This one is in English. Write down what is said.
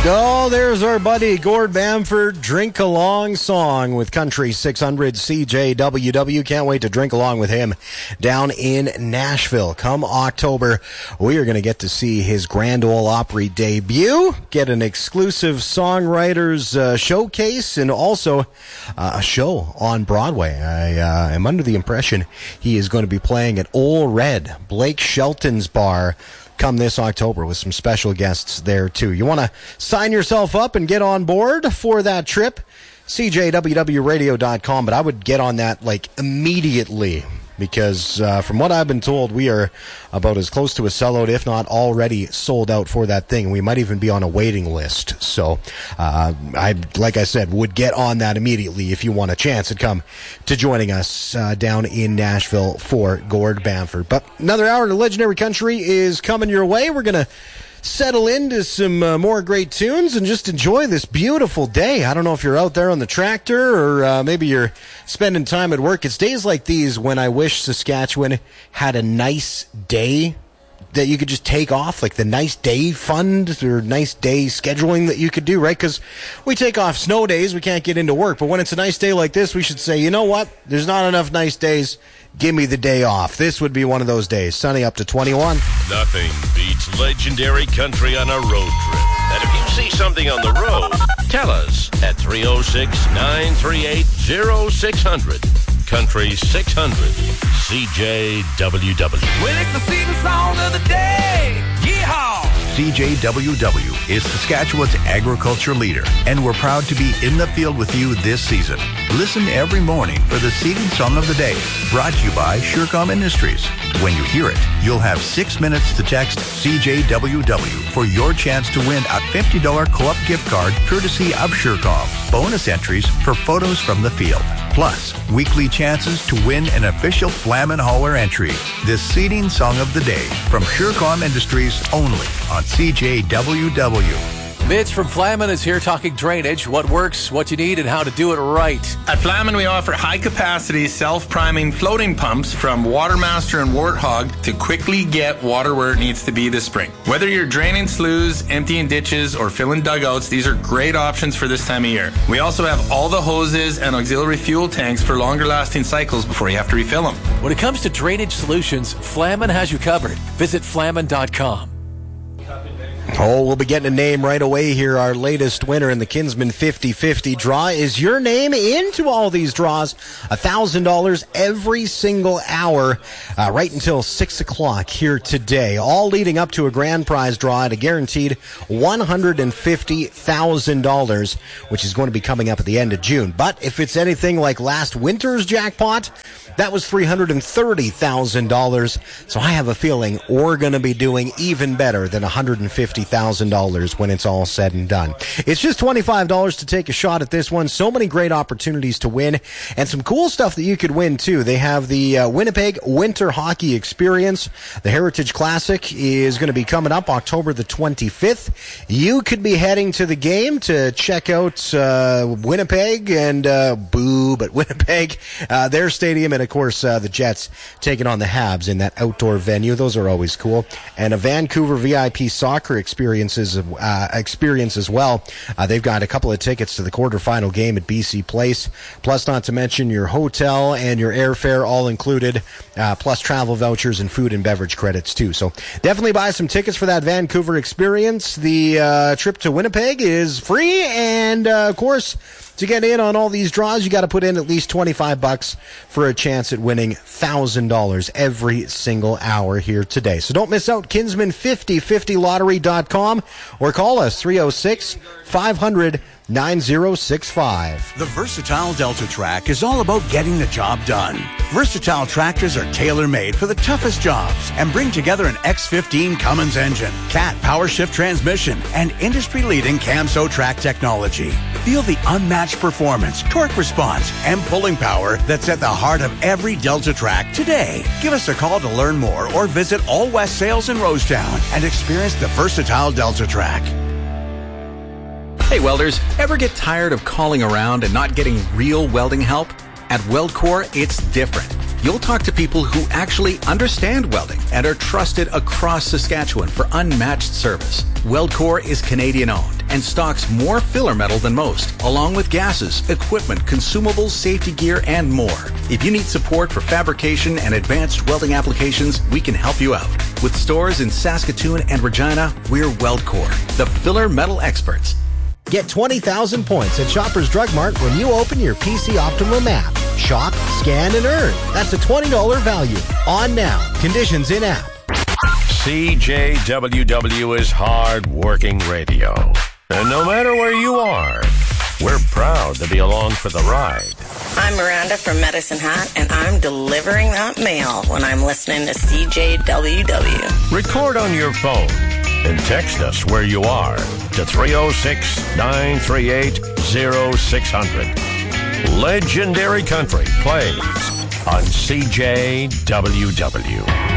Oh, there's our buddy Gord Bamford, Drink Along Song with Country 600 CJWW. Can't wait to drink along with him down in Nashville. Come October, we are going to get to see his Grand Ole Opry debut, get an exclusive songwriters showcase, and also a show on Broadway. I am under the impression he is going to be playing at Ole Red, Blake Shelton's bar, come this October with some special guests there too. You want to sign yourself up and get on board for that trip? CJWWradio.com, but I would get on that like immediately because from what I've been told, we are about as close to a sellout, if not already sold out for that thing. We might even be on a waiting list. So like I said, would get on that immediately if you want a chance to come to joining us down in Nashville for Gord Bamford. But another hour of Legendary Country is coming your way. We're going to settle into some more great tunes and just enjoy this beautiful day. I don't know if you're out there on the tractor or maybe you're spending time at work. It's days like these when I wish Saskatchewan had a nice day that you could just take off, like the nice day fund or nice day scheduling that you could do, right? Because we take off snow days, we can't get into work. But when it's a nice day like this, we should say, you know what? There's not enough nice days. Give me the day off. This would be one of those days. Sunny up to 21. Nothing beats Legendary Country on a road trip. And if you see something on the road, tell us at 306-938-0600. Country 600 CJWW. Well, it's the season song of the day. Yeehaw! CJWW is Saskatchewan's agriculture leader, and we're proud to be in the field with you this season. Listen every morning for the seeding song of the day, brought to you by Surecom Industries. When you hear it, you'll have 6 minutes to text CJWW for your chance to win a $50 co-op gift card courtesy of Surecom. Bonus entries for photos from the field. Plus, weekly chances to win an official Flam and Holler entry. The seeding song of the day from Surecom Industries only on CJWW. Mitch from Flamin is here talking drainage, what works, what you need, and how to do it right. At Flamin, we offer high-capacity self-priming floating pumps from Watermaster and Warthog to quickly get water where it needs to be this spring. Whether you're draining sloughs, emptying ditches, or filling dugouts, these are great options for this time of year. We also have all the hoses and auxiliary fuel tanks for longer-lasting cycles before you have to refill them. When it comes to drainage solutions, Flamin has you covered. Visit flamin.com. Oh, we'll be getting a name right away here. Our latest winner in the Kinsman 50-50 draw. Is your name into all these draws? $1,000 every single hour, right until 6 o'clock here today. All leading up to a grand prize draw at a guaranteed $150,000, which is going to be coming up at the end of June. But if it's anything like last winter's jackpot, that was $330,000. So I have a feeling we're going to be doing even better than $150,000 when it's all said and done. It's just $25 to take a shot at this one. So many great opportunities to win and some cool stuff that you could win too. They have the Winnipeg Winter Hockey Experience. The Heritage Classic is going to be coming up October the 25th. You could be heading to the game to check out Winnipeg and Winnipeg, their stadium, and of course the Jets taking on the Habs in that outdoor venue. Those are always cool. And a Vancouver VIP soccer experience as well. They've got a couple of tickets to the quarterfinal game at BC Place, plus not to mention your hotel and your airfare all included, plus travel vouchers and food and beverage credits too. So definitely buy some tickets for that Vancouver experience. The trip to Winnipeg is free, and of course, to get in on all these draws, you got to put in at least $25 for a chance at winning $1,000 every single hour here today. So don't miss out. Kinsman5050lottery.com or call us 306-500-9065. The Versatile Delta Track is all about getting the job done. Versatile tractors are tailor-made for the toughest jobs and bring together an X15 Cummins engine, Cat power shift transmission, and industry-leading Camso track technology. Feel the unmatched performance, torque response, and pulling power that's at the heart of every Delta Track today. Give us a call to learn more or visit All West Sales in Rosetown and experience the Versatile Delta Track. Hey welders, ever get tired of calling around and not getting real welding help? At WeldCore, it's different. You'll talk to people who actually understand welding and are trusted across Saskatchewan for unmatched service. WeldCore is Canadian-owned and stocks more filler metal than most, along with gases, equipment, consumables, safety gear, and more. If you need support for fabrication and advanced welding applications, we can help you out. With stores in Saskatoon and Regina, we're Weldcore, the filler metal experts. Get 20,000 points at Shoppers Drug Mart when you open your PC Optimum app. Shop, scan, and earn. That's a $20 value. On now. Conditions in app. CJWW is hard-working radio. And no matter where you are, we're proud to be along for the ride. I'm Miranda from Medicine Hat, and I'm delivering that mail when I'm listening to CJWW. Record on your phone and text us where you are to 306-938-0600. Legendary Country plays on CJWW.